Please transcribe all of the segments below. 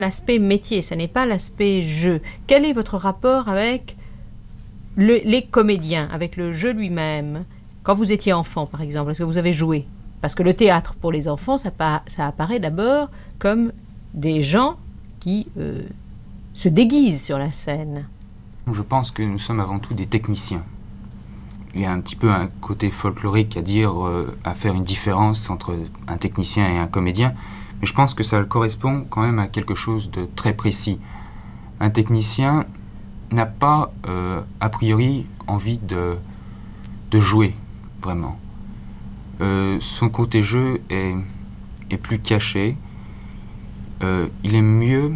L'aspect métier, ce n'est pas l'aspect jeu. Quel est votre rapport avec les comédiens, avec le jeu lui-même? Quand vous étiez enfant, par exemple, est-ce que vous avez joué? Parce que le théâtre, pour les enfants, ça apparaît d'abord comme des gens qui se déguisent sur la scène. Je pense que nous sommes avant tout des techniciens. Il y a un petit peu un côté folklorique à dire, à faire une différence entre un technicien et un comédien, mais je pense que ça correspond quand même à quelque chose de très précis. Un technicien n'a pas, a priori, envie de jouer, vraiment. Son côté jeu est plus caché. Il aime mieux,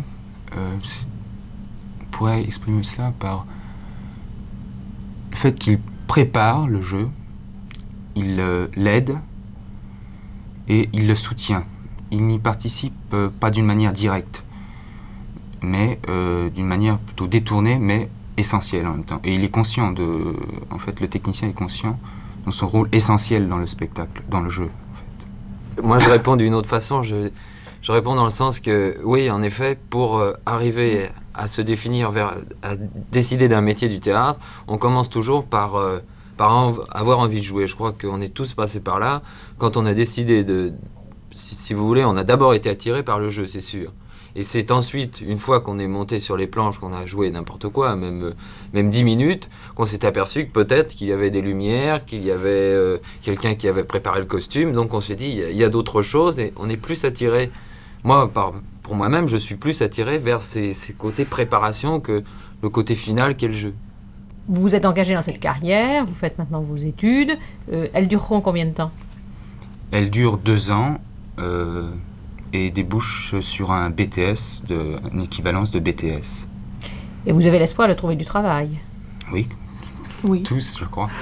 on pourrait exprimer cela par le fait qu'il prépare le jeu, il l'aide et il le soutient. Il n'y participe pas d'une manière directe, mais d'une manière plutôt détournée, mais essentielle en même temps. Et il est conscient en fait, le technicien est conscient de son rôle essentiel dans le spectacle, dans le jeu, en fait. Moi, je réponds d'une autre façon. Je réponds dans le sens que, oui, en effet, pour arriver à se définir, à décider d'un métier du théâtre, on commence toujours par avoir envie de jouer. Je crois qu'on est tous passés par là. Quand on a décidé si vous voulez, on a d'abord été attiré par le jeu, c'est sûr. Et c'est ensuite, une fois qu'on est monté sur les planches, qu'on a joué n'importe quoi, même 10 minutes, qu'on s'est aperçu que peut-être qu'il y avait des lumières, qu'il y avait quelqu'un qui avait préparé le costume. Donc on s'est dit, il y a d'autres choses et on est plus attiré. Moi, pour moi-même, je suis plus attiré vers ces côtés préparation que le côté final qu'est le jeu. Vous vous êtes engagé dans cette carrière, vous faites maintenant vos études. Elles dureront combien de temps? Elles durent 2 ans et débouchent sur un BTS, une équivalence de BTS. Et vous avez l'espoir de trouver du travail? Oui, Oui. tous, je crois.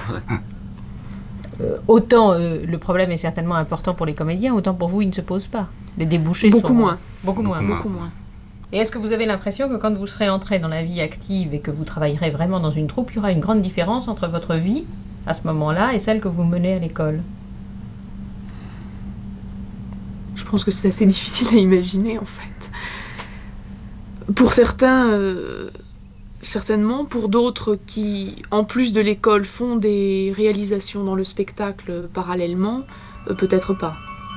Autant le problème est certainement important pour les comédiens, autant pour vous, il ne se pose pas. Les débouchés sont... Beaucoup moins. Beaucoup moins. Beaucoup moins. Et est-ce que vous avez l'impression que quand vous serez entré dans la vie active et que vous travaillerez vraiment dans une troupe, il y aura une grande différence entre votre vie à ce moment-là et celle que vous menez à l'école? Je pense que c'est assez difficile à imaginer, en fait. Pour certains, certainement. Pour d'autres qui, en plus de l'école, font des réalisations dans le spectacle parallèlement, peut-être pas.